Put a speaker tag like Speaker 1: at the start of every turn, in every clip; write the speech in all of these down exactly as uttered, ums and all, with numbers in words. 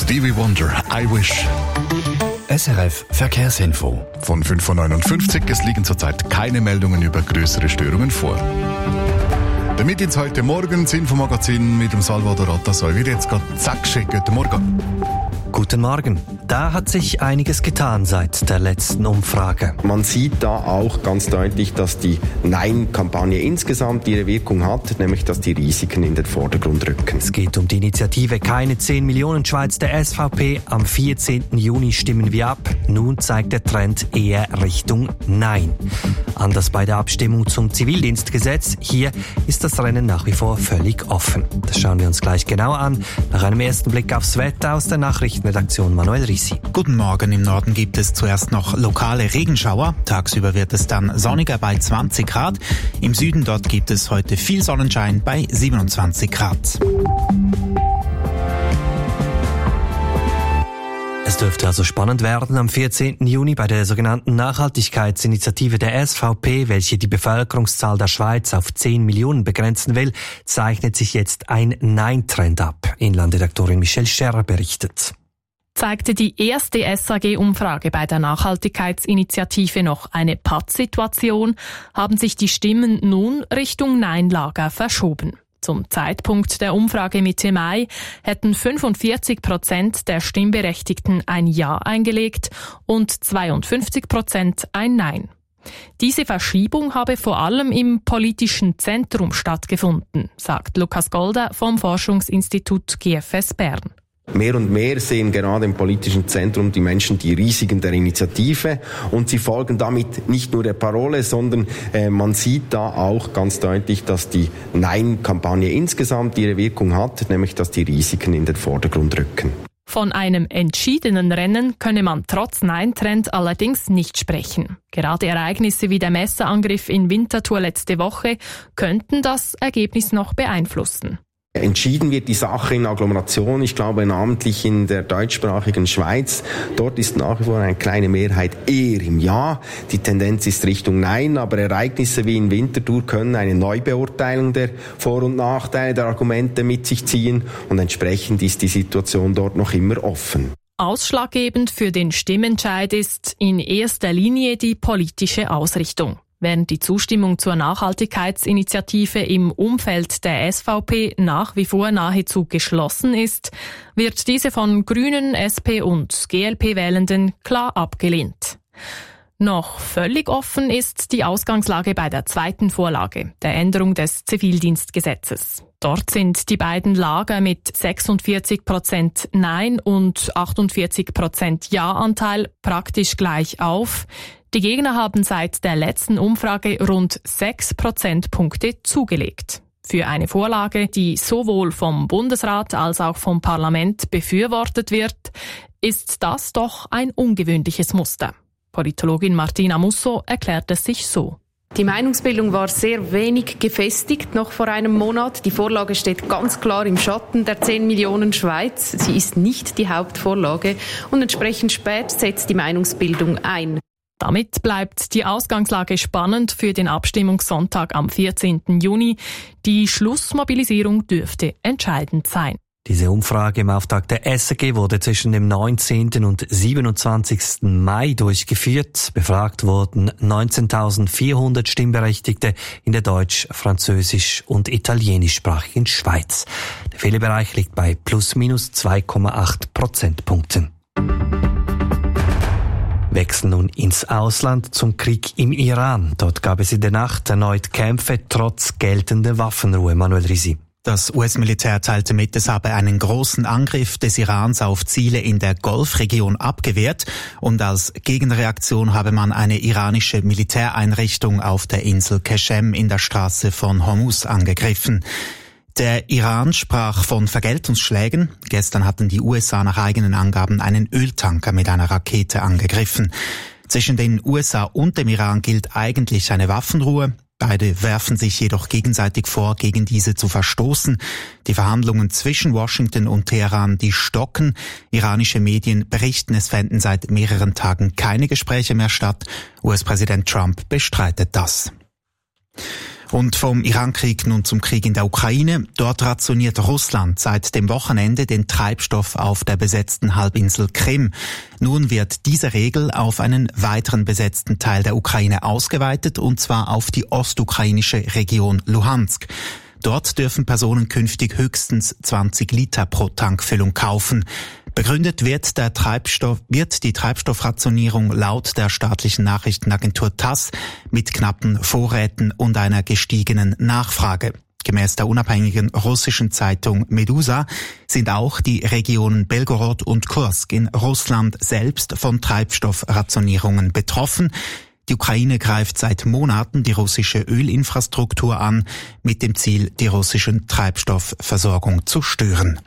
Speaker 1: Stevie Wonder, I Wish.
Speaker 2: S R F Verkehrsinfo.
Speaker 1: Von fünf Uhr neunundfünfzig, es liegen zurzeit keine Meldungen über größere Störungen vor. Damit ins heute Morgen, das Infomagazin mit dem Salvador Atassoy. Wird jetzt gerade zack schick. Guten Morgen.
Speaker 2: Guten Morgen. Da hat sich einiges getan seit der letzten Umfrage.
Speaker 3: Man sieht da auch ganz deutlich, dass die Nein-Kampagne insgesamt ihre Wirkung hat, nämlich dass die Risiken in den Vordergrund rücken.
Speaker 2: Es geht um die Initiative Keine zehn Millionen Schweiz der S V P. Am vierzehnten Juni stimmen wir ab. Nun zeigt der Trend eher Richtung Nein. Anders bei der Abstimmung zum Zivildienstgesetz. Hier ist das Rennen nach wie vor völlig offen. Das schauen wir uns gleich genauer an. Nach einem ersten Blick aufs Wetter aus der Nachrichtenredaktion Manuel Risi.
Speaker 4: Guten Morgen. Im Norden gibt es zuerst noch lokale Regenschauer. Tagsüber wird es dann sonniger bei zwanzig Grad. Im Süden dort gibt es heute viel Sonnenschein bei siebenundzwanzig Grad.
Speaker 2: Es dürfte also spannend werden am vierzehnten Juni bei der sogenannten Nachhaltigkeitsinitiative der S V P, welche die Bevölkerungszahl der Schweiz auf zehn Millionen begrenzen will, zeichnet sich jetzt ein Nein-Trend ab. Inlandredaktorin Michelle Scherrer berichtet.
Speaker 5: Zeigte die erste S A G-Umfrage bei der Nachhaltigkeitsinitiative noch eine Pattsituation, haben sich die Stimmen nun Richtung Nein-Lager verschoben. Zum Zeitpunkt der Umfrage Mitte Mai hätten fünfundvierzig Prozent der Stimmberechtigten ein Ja eingelegt und zweiundfünfzig Prozent ein Nein. Diese Verschiebung habe vor allem im politischen Zentrum stattgefunden, sagt Lukas Golda vom Forschungsinstitut G F S Bern.
Speaker 3: Mehr und mehr sehen gerade im politischen Zentrum die Menschen die Risiken der Initiative und sie folgen damit nicht nur der Parole, sondern äh, man sieht da auch ganz deutlich, dass die Nein-Kampagne insgesamt ihre Wirkung hat, nämlich dass die Risiken in den Vordergrund rücken.
Speaker 5: Von einem entschiedenen Rennen könne man trotz Nein-Trend allerdings nicht sprechen. Gerade Ereignisse wie der Messerangriff in Winterthur letzte Woche könnten das Ergebnis noch beeinflussen.
Speaker 3: Entschieden wird die Sache in Agglomeration, ich glaube namentlich in der deutschsprachigen Schweiz. Dort ist nach wie vor eine kleine Mehrheit eher im Ja. Die Tendenz ist Richtung Nein, aber Ereignisse wie in Winterthur können eine Neubeurteilung der Vor- und Nachteile der Argumente mit sich ziehen und entsprechend ist die Situation dort noch immer offen.
Speaker 5: Ausschlaggebend für den Stimmentscheid ist in erster Linie die politische Ausrichtung. Während die Zustimmung zur Nachhaltigkeitsinitiative im Umfeld der S V P nach wie vor nahezu geschlossen ist, wird diese von Grünen, S P und G L P-Wählenden klar abgelehnt. Noch völlig offen ist die Ausgangslage bei der zweiten Vorlage, der Änderung des Zivildienstgesetzes. Dort sind die beiden Lager mit sechsundvierzig Prozent Nein und achtundvierzig Prozent Ja-Anteil praktisch gleich auf. Die Gegner haben seit der letzten Umfrage rund sechs Prozentpunkte zugelegt. Für eine Vorlage, die sowohl vom Bundesrat als auch vom Parlament befürwortet wird, ist das doch ein ungewöhnliches Muster. Politologin Martina Musso erklärt es sich so.
Speaker 6: Die Meinungsbildung war sehr wenig gefestigt noch vor einem Monat. Die Vorlage steht ganz klar im Schatten der zehn Millionen Schweiz. Sie ist nicht die Hauptvorlage und entsprechend spät setzt die Meinungsbildung ein.
Speaker 5: Damit bleibt die Ausgangslage spannend für den Abstimmungssonntag am vierzehnten Juni. Die Schlussmobilisierung dürfte entscheidend sein.
Speaker 2: Diese Umfrage im Auftakt der S A G wurde zwischen dem neunzehnten und siebenundzwanzigsten Mai durchgeführt. Befragt wurden neunzehntausendvierhundert Stimmberechtigte in der deutsch-, französisch- und italienischsprachigen Schweiz. Der Fehlerbereich liegt bei plus minus zwei Komma acht Prozentpunkten. Wechseln nun ins Ausland zum Krieg im Iran. Dort gab es in der Nacht erneut Kämpfe trotz geltender Waffenruhe. Manuel Risi.
Speaker 4: Das U S-Militär teilte mit, es habe einen großen Angriff des Irans auf Ziele in der Golfregion abgewehrt und als Gegenreaktion habe man eine iranische Militäreinrichtung auf der Insel Qeshem in der Straße von Hormuz angegriffen. Der Iran sprach von Vergeltungsschlägen. Gestern hatten die U S A nach eigenen Angaben einen Öltanker mit einer Rakete angegriffen. Zwischen den U S A und dem Iran gilt eigentlich eine Waffenruhe. Beide werfen sich jedoch gegenseitig vor, gegen diese zu verstoßen. Die Verhandlungen zwischen Washington und Teheran, die stocken. Iranische Medien berichten, es fänden seit mehreren Tagen keine Gespräche mehr statt. U S-Präsident Trump bestreitet das. Und vom Irankrieg nun zum Krieg in der Ukraine. Dort rationiert Russland seit dem Wochenende den Treibstoff auf der besetzten Halbinsel Krim. Nun wird diese Regel auf einen weiteren besetzten Teil der Ukraine ausgeweitet, und zwar auf die ostukrainische Region Luhansk. Dort dürfen Personen künftig höchstens zwanzig Liter pro Tankfüllung kaufen. Begründet wird der Treibstoff, wird die Treibstoffrationierung laut der staatlichen Nachrichtenagentur TASS mit knappen Vorräten und einer gestiegenen Nachfrage. Gemäß der unabhängigen russischen Zeitung Medusa sind auch die Regionen Belgorod und Kursk in Russland selbst von Treibstoffrationierungen betroffen. Die Ukraine greift seit Monaten die russische Ölinfrastruktur an, mit dem Ziel, die russische Treibstoffversorgung zu stören.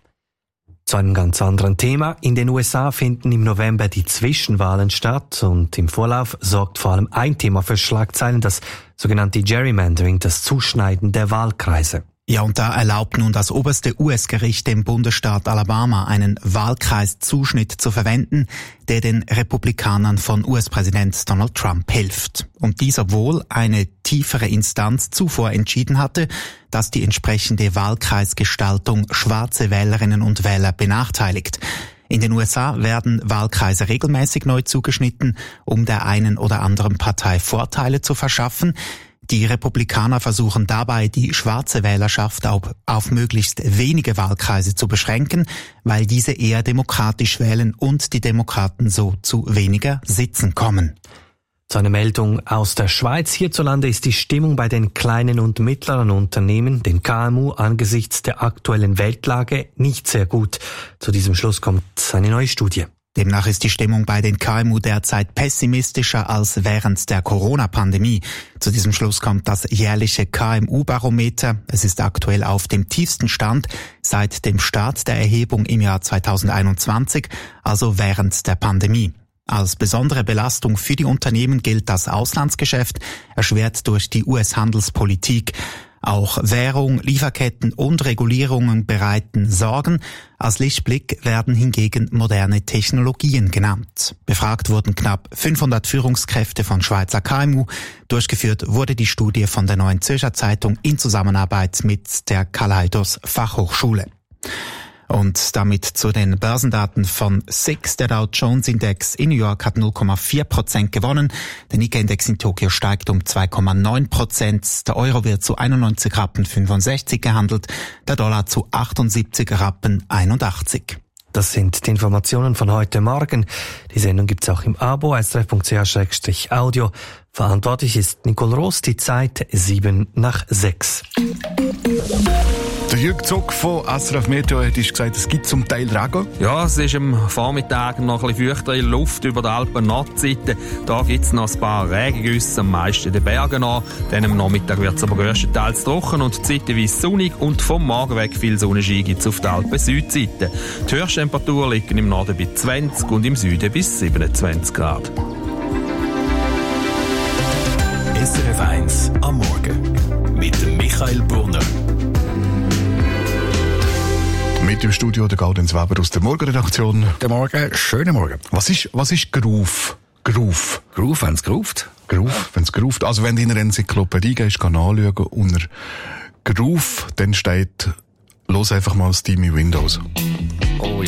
Speaker 2: Zu einem ganz anderen Thema. In den U S A finden im November die Zwischenwahlen statt, und im Vorlauf sorgt vor allem ein Thema für Schlagzeilen, das sogenannte Gerrymandering, das Zuschneiden der Wahlkreise.
Speaker 4: Ja, und da erlaubt nun das oberste U S-Gericht dem Bundesstaat Alabama einen Wahlkreiszuschnitt zu verwenden, der den Republikanern von U S-Präsident Donald Trump hilft. Und dies, obwohl eine tiefere Instanz zuvor entschieden hatte, dass die entsprechende Wahlkreisgestaltung schwarze Wählerinnen und Wähler benachteiligt. In den U S A werden Wahlkreise regelmäßig neu zugeschnitten, um der einen oder anderen Partei Vorteile zu verschaffen. Die Republikaner versuchen dabei, die schwarze Wählerschaft auf, auf möglichst wenige Wahlkreise zu beschränken, weil diese eher demokratisch wählen und die Demokraten so zu weniger Sitzen kommen.
Speaker 2: Zu einer Meldung aus der Schweiz. Hierzulande ist die Stimmung bei den kleinen und mittleren Unternehmen, den K M U, angesichts der aktuellen Weltlage nicht sehr gut. Zu diesem Schluss kommt eine neue Studie.
Speaker 4: Demnach ist die Stimmung bei den K M U derzeit pessimistischer als während der Corona-Pandemie. Zu diesem Schluss kommt das jährliche K M U-Barometer. Es ist aktuell auf dem tiefsten Stand seit dem Start der Erhebung im Jahr zweitausendeinundzwanzig, also während der Pandemie. Als besondere Belastung für die Unternehmen gilt das Auslandsgeschäft, erschwert durch die U S-Handelspolitik. Auch Währung, Lieferketten und Regulierungen bereiten Sorgen. Als Lichtblick werden hingegen moderne Technologien genannt. Befragt wurden knapp fünfhundert Führungskräfte von Schweizer K M U. Durchgeführt wurde die Studie von der Neuen Zürcher Zeitung in Zusammenarbeit mit der Kaleidos Fachhochschule. Und damit zu den Börsendaten von S I X. Der Dow Jones Index in New York hat null Komma vier Prozent gewonnen. Der Nikkei-Index in Tokio steigt um zwei Komma neun Prozent. Der Euro wird zu einundneunzig Rappen fünfundsechzig gehandelt. Der Dollar zu achtundsiebzig Rappen einundachtzig.
Speaker 2: Das sind die Informationen von heute Morgen. Die Sendung gibt's auch im Abo s r f punkt c h slash audio. Verantwortlich ist Nicole Ross. Die Zeit sieben nach sechs.
Speaker 1: Der Jürg Zock von S R F Meteo hat gesagt, es gibt zum Teil Regen.
Speaker 7: Ja, es ist am Vormittag noch ein bisschen feuchter in der Luft über der Alpen-Nordseite. Da gibt es noch ein paar Regengüsse, am meisten in den Bergen an. Dann am Nachmittag wird es aber grösstenteils trocken und zeitweise sonnig. Und vom Morgen weg viel Sonnenschein gibt es auf der Alpen-Südseite. Die Höchsttemperaturen liegen im Norden bei zwanzig und im Süden bis siebenundzwanzig Grad.
Speaker 8: S R F eins am Morgen mit dem Michael Brunner.
Speaker 1: Mit im Studio der Gaudenz Weber aus der Morgenredaktion.
Speaker 8: Der Morgen, schönen Morgen.
Speaker 1: Was ist, was ist Groove? Groove.
Speaker 8: Groove, wenn es groovt?
Speaker 1: Groove, wenn es groovt. Also wenn du in einer Enzyklopädie gehst, kannst du anschauen, unter Groove, dann steht, los einfach mal Steamy Windows.
Speaker 7: Oh ja.